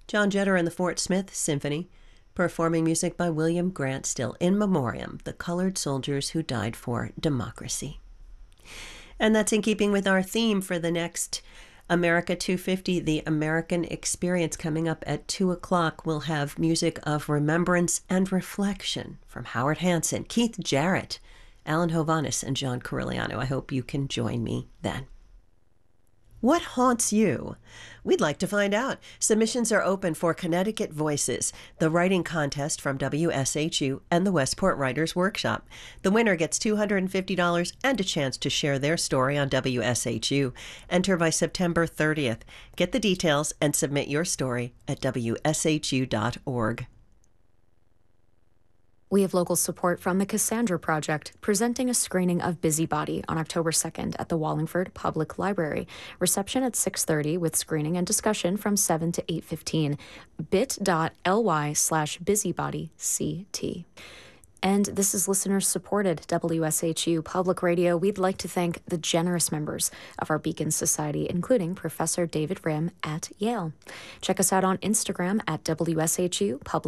John Jetter and the Fort Smith Symphony, performing music by William Grant Still, in memoriam, the colored soldiers who died for democracy. And that's in keeping with our theme for the next America 250, the American Experience. Coming up at 2 o'clock, we'll have music of remembrance and reflection from Howard Hanson, Keith Jarrett, Alan Hovhaness, and John Corigliano. I hope you can join me then. What haunts you? We'd like to find out. Submissions are open for Connecticut Voices, the writing contest from WSHU and the Westport Writers Workshop. The winner gets $250 and a chance to share their story on WSHU. Enter by September 30th. Get the details and submit your story at WSHU.org. We have local support from the Cassandra Project, presenting a screening of Busybody on October 2nd at the Wallingford Public Library. Reception at 6:30 with screening and discussion from 7 to 8:15. bit.ly/busybodyct. And this is listener-supported WSHU Public Radio. We'd like to thank the generous members of our Beacon Society, including Professor David Rim at Yale. Check us out on Instagram at WSHU Public